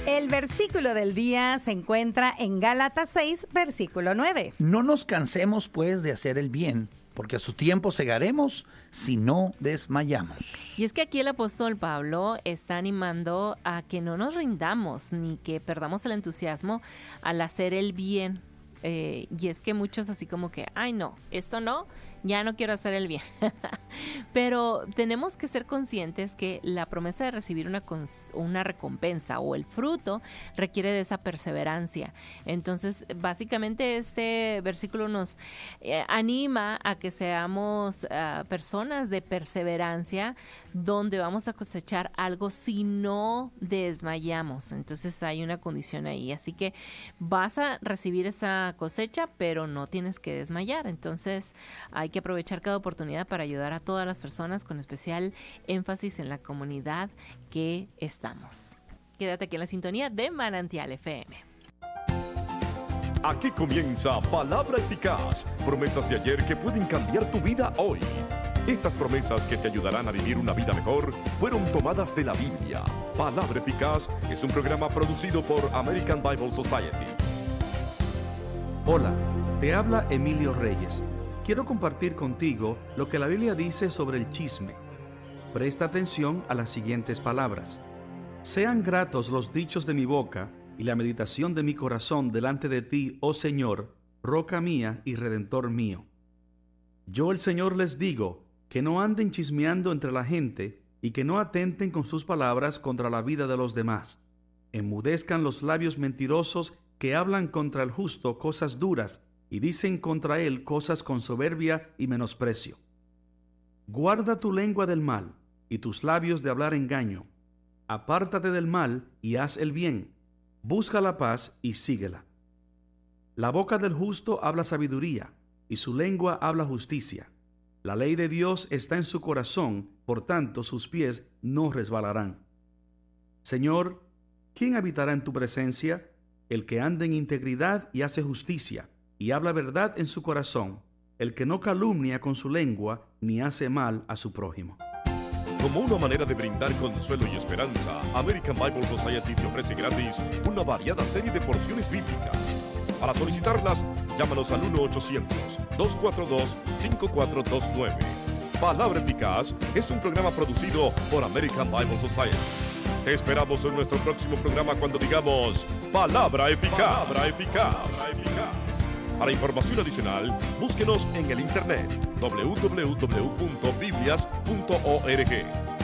El versículo del día se encuentra en Gálatas 6, versículo 9. No nos cansemos, pues, de hacer el bien, porque a su tiempo segaremos si no desmayamos. Y es que aquí el apóstol Pablo está animando a que no nos rindamos ni que perdamos el entusiasmo al hacer el bien. Y es que muchos así como que, ay no, esto no, ya no quiero hacer el bien. Pero tenemos que ser conscientes que la promesa de recibir una recompensa o el fruto requiere de esa perseverancia. Entonces, básicamente este versículo nos anima a que seamos personas de perseverancia, donde vamos a cosechar algo si no desmayamos. Entonces hay una condición ahí. Así que vas a recibir esa cosecha, pero no tienes que desmayar. Entonces hay que aprovechar cada oportunidad para ayudar a todas las personas, con especial énfasis en la comunidad que estamos. Quédate aquí en la sintonía de Manantial FM. Aquí comienza Palabra Eficaz, promesas de ayer que pueden cambiar tu vida hoy. Estas promesas que te ayudarán a vivir una vida mejor fueron tomadas de la Biblia. Palabra Eficaz es un programa producido por American Bible Society. Hola, te habla Emilio Reyes. Quiero compartir contigo lo que la Biblia dice sobre el chisme. Presta atención a las siguientes palabras. Sean gratos los dichos de mi boca y la meditación de mi corazón delante de ti, oh Señor, roca mía y redentor mío. Yo, el Señor, les digo que no anden chismeando entre la gente y que no atenten con sus palabras contra la vida de los demás. Enmudezcan los labios mentirosos que hablan contra el justo cosas duras y dicen contra él cosas con soberbia y menosprecio. Guarda tu lengua del mal y tus labios de hablar engaño. Apártate del mal y haz el bien. Busca la paz y síguela. La boca del justo habla sabiduría y su lengua habla justicia. La ley de Dios está en su corazón, por tanto sus pies no resbalarán. Señor, ¿quién habitará en tu presencia? El que anda en integridad y hace justicia, y habla verdad en su corazón, el que no calumnia con su lengua, ni hace mal a su prójimo. Como una manera de brindar consuelo y esperanza, American Bible Society te ofrece gratis una variada serie de porciones bíblicas. Para solicitarlas, llámanos al 1-800-242-5429. Palabra Eficaz es un programa producido por American Bible Society. Te esperamos en nuestro próximo programa cuando digamos Palabra Eficaz. Palabra Eficaz. Palabra Eficaz. Para información adicional, búsquenos en el internet www.biblias.org.